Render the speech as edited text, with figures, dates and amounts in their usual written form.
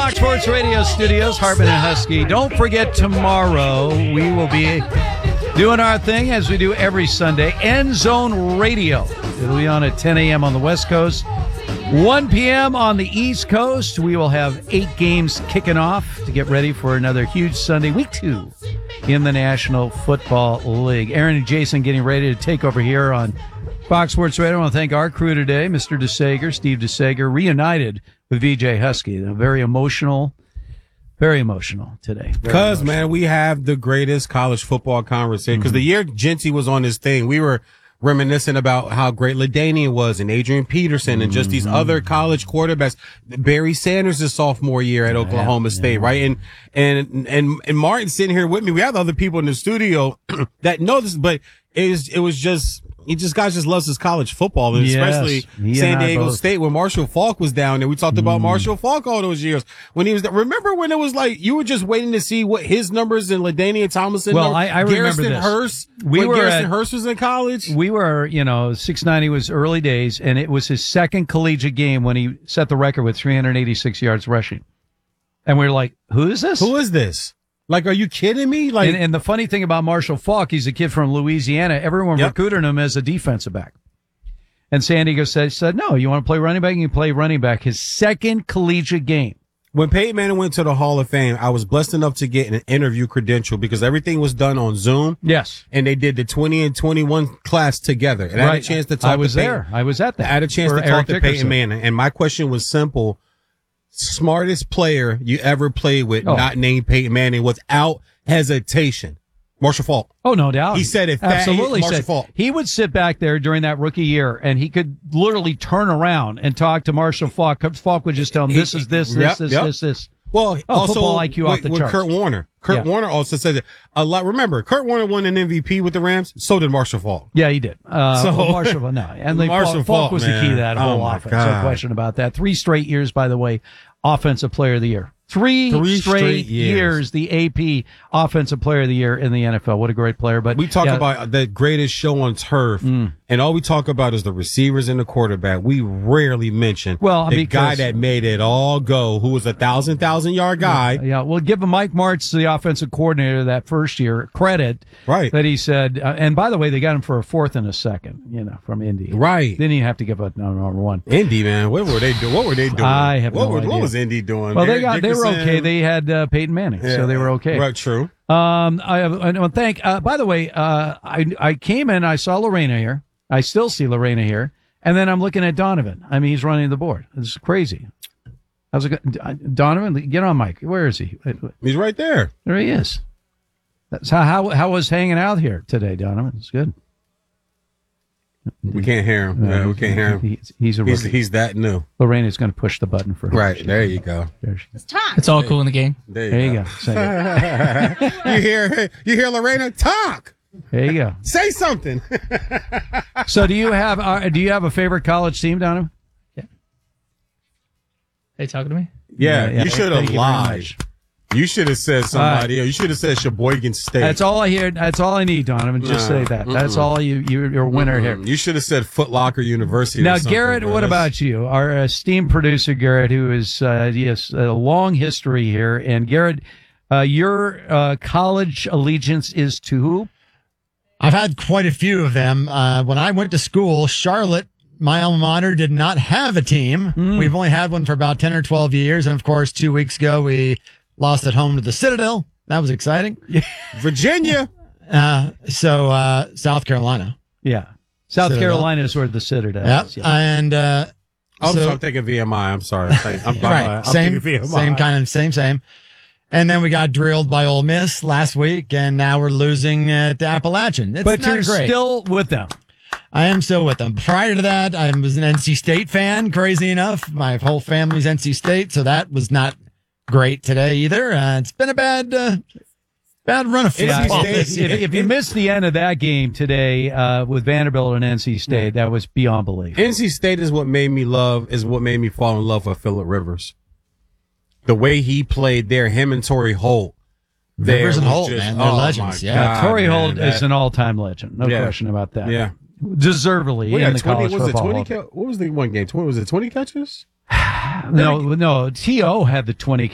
Fox Sports Radio studios, Hartman and Husky. Don't forget, tomorrow we will be doing our thing as we do every Sunday, End Zone Radio. It'll be on at 10 a.m. on the West Coast, 1 p.m. on the East Coast. We will have 8 games kicking off to get ready for another huge Sunday, week 2 in the National Football League. Aaron and Jason getting ready to take over here on Fox Sports Radio. I want to thank our crew today, Mr. DeSager, Steve DeSager, reunited with VJ Husky. Very emotional today. Because, man, we have the greatest college football conversation. Because the year Genty was on this thing, we were reminiscing about how great LaDainian was and Adrian Peterson and just these other college quarterbacks. Barry Sanders' sophomore year at Oklahoma State, right? And Martin sitting here with me. We have other people in the studio that know this, but it was just, guys just loves his college football, and especially San Diego State when Marshall Faulk was down there. We talked about Marshall Faulk all those years when he was there. Remember when it was like you were just waiting to see what his numbers and LaDainian Tomlinson. Well, I remember Garrison this. Hurst. Garrison Hurst was in college. We were, 690 was early days, and it was his second collegiate game when he set the record with 386 yards rushing. And we were like, who is this? Who is this? Like, are you kidding me? Like, and the funny thing about Marshall Faulk, he's a kid from Louisiana. Everyone recruited him as a defensive back. And San Diego said, no, you want to play running back? You can play running back. His second collegiate game. When Peyton Manning went to the Hall of Fame, I was blessed enough to get an interview credential because everything was done on Zoom. Yes. And they did the 20 and 21 class together. And I had a chance to talk I was there. I was at that. I had a chance to talk to Peyton Manning. And my question was simple. Smartest player you ever played with, not named Peyton Manning, without hesitation. Marshall Faulk. Oh, no doubt. He said absolutely Marshall Faulk. He would sit back there during that rookie year, and he could literally turn around and talk to Marshall Faulk. Faulk would just tell him, this is this. Well, also football IQ off the with charts. Kurt Warner. Kurt Warner also said that a lot. Remember, Kurt Warner won an MVP with the Rams. So did Marshall Faulk. Yeah, he did. Marshall, no. And Faulk was the key to that whole offense. No question about that. 3 straight years, by the way, Offensive Player of the Year. Three straight years, the AP Offensive Player of the Year in the NFL. What a great player. But we talk about the greatest show on turf, and all we talk about is the receivers and the quarterback. We rarely mention the guy that made it all go, who was a 1,000-yard guy. Yeah, well, give Mike Martz, the offensive coordinator that first year, credit. Right. That he said, and by the way, they got him for a 4th and a 2nd, from Indy. Right. Didn't even have to give up number 1. Indy, man, what were they doing? I have no idea. What was Indy doing? Well, they were okay. They had Peyton Manning, so they were okay. Right, true. I want to thank. By the way, I came in. I saw Lorena here. I still see Lorena here, and then I'm looking at Donovan. I mean, he's running the board. It's crazy. How's it going? Donovan, get on mic. Where is he? He's right there. There he is. That's how was hanging out here today, Donovan? It's good. We can't hear him. We can't hear him. He's that new. Lorena's going to push the button for him. Right, there you go. Let's talk. It's all cool in the game. There you go. Say it. You hear Lorena talk. There you go. Say something. So do you have a favorite college team, Donovan? Yeah. Hey, talking to me? Yeah. You should have lied. You should have said somebody else. You should have said Sheboygan State. That's all I hear. That's all I need, Donovan. Just say that. That's all you're a winner here. You should have said Foot Locker University. Now, Garrett, what about you? Our esteemed producer, Garrett, who is, a long history here. And Garrett, your college allegiance is to who? I've had quite a few of them. When I went to school, Charlotte, my alma mater, did not have a team. We've only had one for about 10 or 12 years. And of course, 2 weeks ago, we lost at home to the Citadel. That was exciting. Virginia. So South Carolina. Yeah. South Carolina is where the Citadel is. Yeah. And I'm thinking VMI. I'm sorry. I'm same VMI. Same. And then we got drilled by Ole Miss last week, and now we're losing to Appalachian. But you're still with them. I am still with them. Prior to that, I was an NC State fan, crazy enough. My whole family's NC State, so that was not great today either. It's been a bad run of football. If you missed the end of that game today with Vanderbilt and NC State, that was beyond belief. NC State is what made me fall in love with Phillip Rivers. The way he played there, him and Torrey Holt. Rivers and Holt, man, they're legends. Yeah, Torrey Holt is an all-time legend. No question about that. Yeah, deservedly in the college football. What was the one game? Was it 20 catches? No. T.O. had the 20